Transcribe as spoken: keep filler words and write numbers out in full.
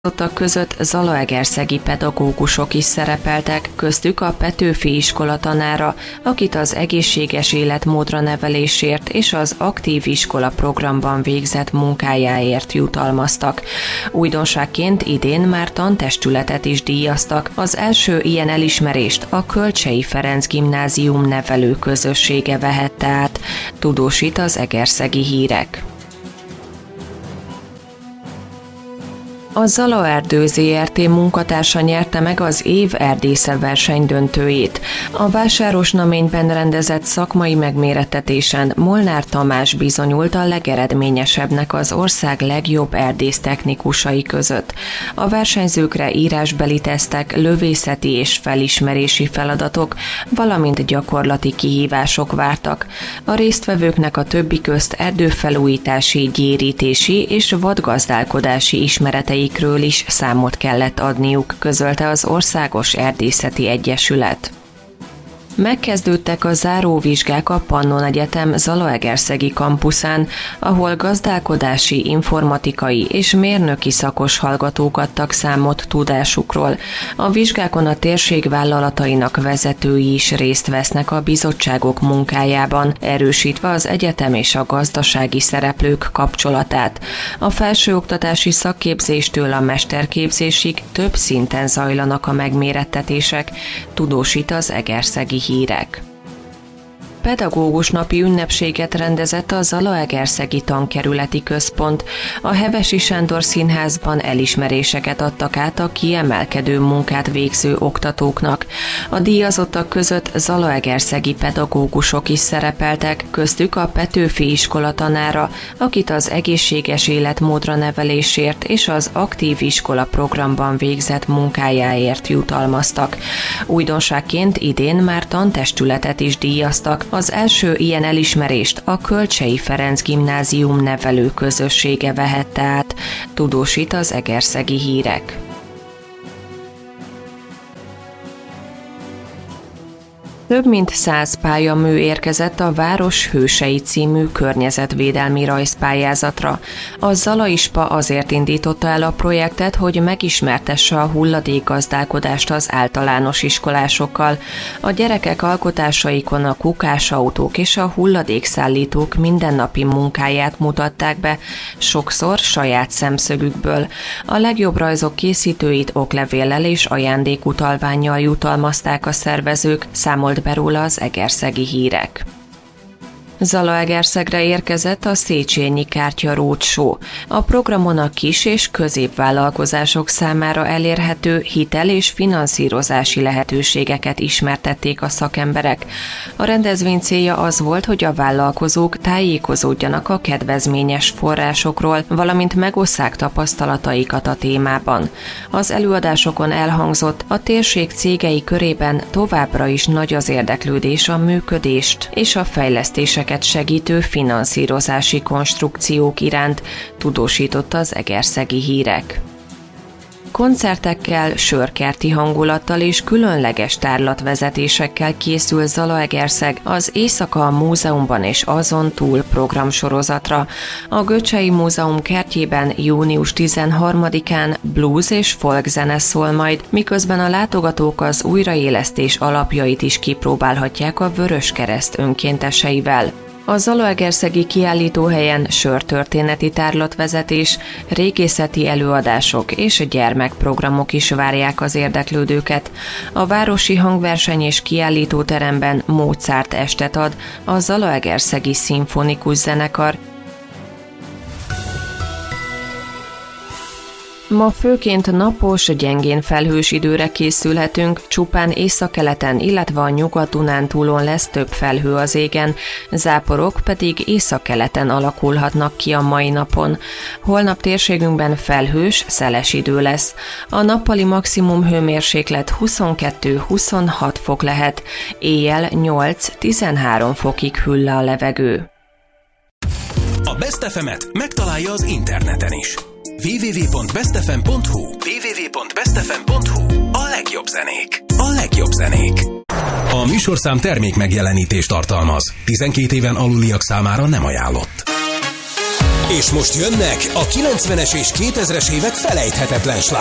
díjazottak között zalaegerszegi pedagógusok is szerepeltek, köztük a Petőfi iskola tanára, akit az egészséges életmódra nevelésért és az aktív iskola programban végzett munkájáért jutalmaztak. Újdonságként idén már tantestületet is díjaztak. Az első ilyen elismerést a Kölcsey Ferenc Gimnázium nevelő közössége vehette át, tudósít az Egerszegi Hírek. A Zalaerdő zé er té munkatársa nyerte meg az év erdésze verseny döntőjét. A Vásárosnaményben rendezett szakmai megmérettetésen Molnár Tamás bizonyult a legeredményesebbnek az ország legjobb erdésztechnikusai között. A versenyzőkre írásbeli tesztek, lövészeti és felismerési feladatok, valamint gyakorlati kihívások vártak. A résztvevőknek a többi közt erdőfelújítási, gyérítési és vadgazdálkodási ismeretei ről is számot kellett adniuk, közölte az Országos Erdészeti Egyesület. Megkezdődtek a záróvizsgák a Pannon Egyetem Zalaegerszegi kampuszán, ahol gazdálkodási, informatikai és mérnöki szakos hallgatók adtak számot tudásukról. A vizsgákon a térség vállalatainak vezetői is részt vesznek a bizottságok munkájában, erősítve az egyetem és a gazdasági szereplők kapcsolatát. A felsőoktatási szakképzéstől a mesterképzésig több szinten zajlanak a megmérettetések, tudósít az Egerszegi Hírek. Pedagógus napi ünnepséget rendezett a Zalaegerszegi Tankerületi Központ. A Hevesi Sándor Színházban elismeréseket adtak át a kiemelkedő munkát végző oktatóknak. A díjazottak között zalaegerszegi pedagógusok is szerepeltek, köztük a Petőfi iskola tanára, akit az egészséges életmódra nevelésért és az aktív iskola programban végzett munkájáért jutalmaztak. Újdonságként idén már tantestületet is díjaztak. Az első ilyen elismerést a Kölcsey Ferenc Gimnázium nevelő közössége vehette át, tudósít az Egerszegi Hírek. Több mint száz pályamű érkezett a Város Hősei című környezetvédelmi rajzpályázatra. A Zalaispa azért indította el a projektet, hogy megismertesse a hulladékgazdálkodást az általános iskolásokkal. A gyerekek alkotásaikon a kukásautók és a hulladékszállítók mindennapi munkáját mutatták be, sokszor saját szemszögükből. A legjobb rajzok készítőit oklevéllel és ajándékutalvánnyal jutalmazták a szervezők, számolt be róla az Egerszegi Hírek. Zalaegerszegre érkezett a Széchenyi Kártya Roadshow. A programon a kis- és középvállalkozások számára elérhető hitel- és finanszírozási lehetőségeket ismertették a szakemberek. A rendezvény célja az volt, hogy a vállalkozók tájékozódjanak a kedvezményes forrásokról, valamint megosszák tapasztalataikat a témában. Az előadásokon elhangzott, a térség cégei körében továbbra is nagy az érdeklődés a működést és a fejlesztéseket segítő finanszírozási konstrukciók iránt, tudósította az Egerszegi Hírek. Koncertekkel, sörkerti hangulattal és különleges tárlatvezetésekkel készül Zalaegerszeg az Éjszaka a Múzeumban és azon túl programsorozatra. A Göcsey Múzeum kertjében június tizenharmadikán blues és folk zene szól majd, miközben a látogatók az újraélesztés alapjait is kipróbálhatják a Vöröskereszt önkénteseivel. A zalaegerszegi kiállítóhelyen sörtörténeti tárlatvezetés, régészeti előadások és gyermekprogramok is várják az érdeklődőket. A Városi Hangverseny és Kiállítóteremben Mozart estet ad a Zalaegerszegi Szimfonikus Zenekar. Ma főként napos, gyengén felhős időre készülhetünk, csupán északkeleten, illetve a Nyugat-Dunántúlon lesz több felhő az égen, záporok pedig északkeleten alakulhatnak ki a mai napon. Holnap térségünkben felhős, szeles idő lesz. A nappali maximum hőmérséklet huszonkettő-huszonhat fok lehet, éjjel nyolc-tizenhárom fokig hűl le a levegő. A Best ef emet megtalálja az interneten is. double-u double-u double-u pont best f m pont h u double-u double-u double-u pont best f m pont h u A legjobb zenék. A legjobb zenék. A műsorszám termék megjelenítést tartalmaz. tizenkét éven aluliak számára nem ajánlott. És most jönnek a kilencvenes és kétezres évek felejthetetlen slágerei.